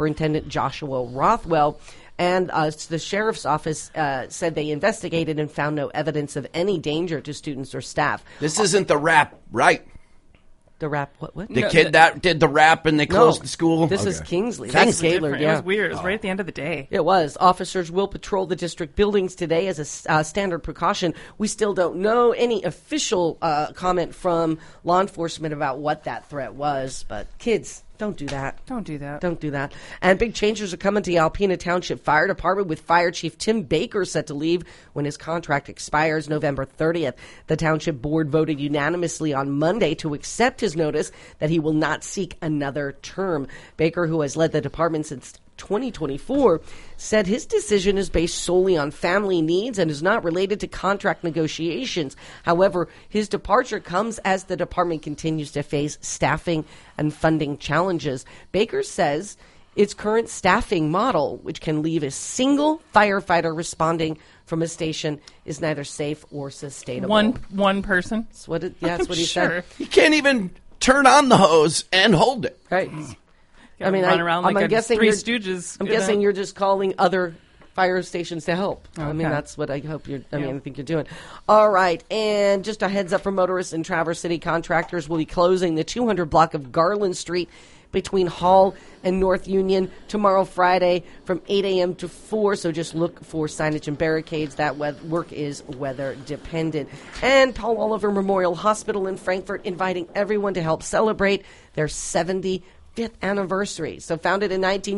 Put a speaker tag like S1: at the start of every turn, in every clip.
S1: Superintendent Joshua Rothwell. And the sheriff's office said they investigated and found no evidence of any danger to students or staff.
S2: This isn't the rap, right?
S1: The rap, what?
S2: The kid that did the rap and they closed the school?
S1: This is Kingsley. That's Gaylord,
S3: It was weird. It was right at the end of the day.
S1: It was. Officers will patrol the district buildings today as a standard precaution. We still don't know any official comment from law enforcement about what that threat was, but kids, don't do that.
S3: Don't do that.
S1: Don't do that. And big changes are coming to the Alpena Township Fire Department, with Fire Chief Tim Baker set to leave when his contract expires November 30th. The Township Board voted unanimously on Monday to accept his notice that he will not seek another term. Baker, who has led the department since 2024, said his decision is based solely on family needs and is not related to contract negotiations. However, his departure comes as the department continues to face staffing and funding challenges. Baker says its current staffing model, which can leave a single firefighter responding from a station, is neither safe or sustainable.
S3: One person?
S1: That's what he said.
S2: You can't even turn on the hose and hold it.
S1: Right.
S3: I'm guessing
S1: Three
S3: Stooges.
S1: I'm guessing you're just calling other fire stations to help. Okay. I mean, that's what I hope you're. I think you're doing. All right, and just a heads up for motorists in Traverse City, contractors will be closing the 200 block of Garland Street between Hall and North Union tomorrow, Friday, from 8 a.m. to 4. So just look for signage and barricades. That work is weather dependent. And Paul Oliver Memorial Hospital in Frankfort inviting everyone to help celebrate their 75th anniversary. So founded in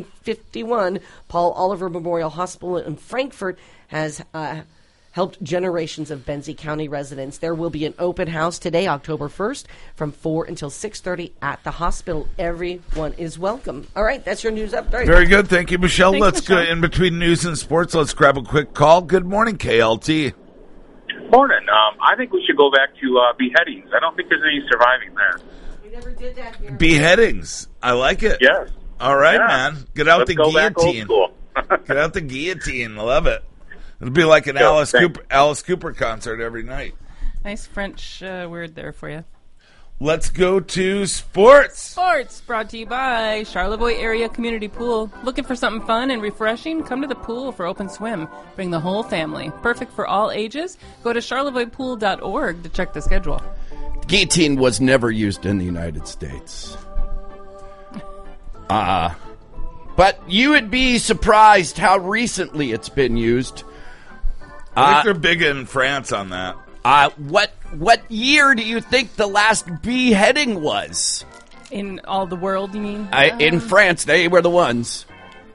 S1: 1951, Paul Oliver Memorial Hospital in Frankfort has helped generations of Benzie County residents. There will be an open house today, October 1st, from 4 until 6:30 at the hospital. Everyone is welcome. All right, that's your news update.
S4: Very good. Thank you, Michelle.
S3: Thanks,
S4: Let's
S3: Michelle.
S4: go in between news and sports. Let's grab a quick call. Good morning, KLT.
S5: Morning. I think we should go back to beheadings. I don't think there's any surviving there.
S1: We never did that here.
S4: Beheadings. I like it.
S5: Yes.
S4: All right,
S5: Yeah.
S4: man. Get out
S5: Let's
S4: the
S5: go back old
S4: guillotine.
S5: school.
S4: Get out the guillotine. Love it. It'll be like an Alice Cooper concert every night.
S3: Nice French word there for you.
S4: Let's go to sports.
S3: Sports brought to you by Charlevoix Area Community Pool. Looking for something fun and refreshing? Come to the pool for open swim. Bring the whole family. Perfect for all ages. Go to charlevoixpool.org to check the schedule.
S2: Guillotine was never used in the United States. But you would be surprised how recently it's been used.
S4: I think they're big in France on that.
S2: What year do you think the last beheading was?
S3: In all the world, you mean?
S2: In France, they were the ones.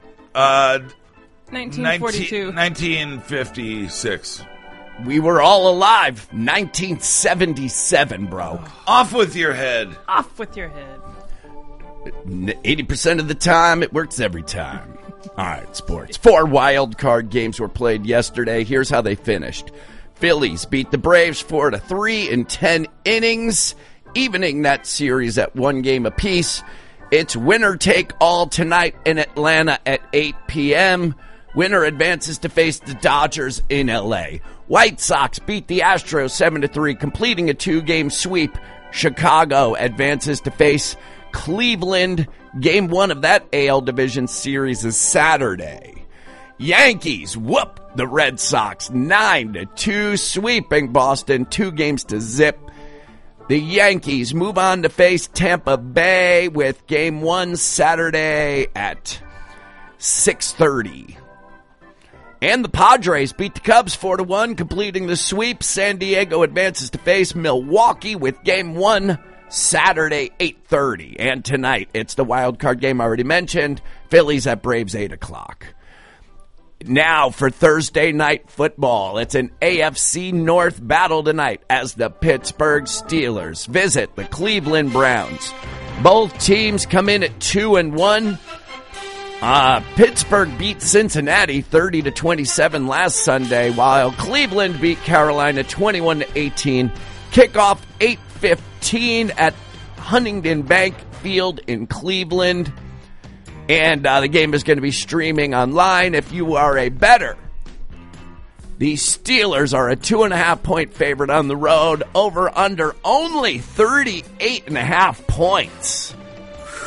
S3: 1942.
S4: 1956.
S2: We were all alive. 1977, bro.
S4: Off with your head.
S3: Off with your head.
S2: 80% of the time, it works every time. All right, sports. 4 wild card games were played yesterday. Here's how they finished. Phillies beat the Braves 4-3 in 10 innings, evening that series at 1 game apiece. It's winner take all tonight in Atlanta at 8 p.m. Winner advances to face the Dodgers in L.A. White Sox beat the Astros 7-3, completing a 2-game sweep. Chicago advances to face Cleveland. Game 1 of that AL Division series is Saturday. Yankees whoop the Red Sox 9-2, sweeping Boston 2-0. The Yankees move on to face Tampa Bay with Game 1 Saturday at 6:30. And the Padres beat the Cubs 4-1, completing the sweep. San Diego advances to face Milwaukee with Game 1 Saturday, 8:30. And tonight, it's the wild card game I already mentioned. Phillies at Braves, 8 o'clock. Now for Thursday night football. It's an AFC North battle tonight as the Pittsburgh Steelers visit the Cleveland Browns. Both teams come in at 2-1. Pittsburgh beat Cincinnati 30-27 last Sunday, while Cleveland beat Carolina 21-18. Kickoff 8:15 at Huntington Bank Field in Cleveland. And the game is going to be streaming online if you are a bettor. The Steelers are a 2.5-point favorite on the road. Over under only 38.5 points.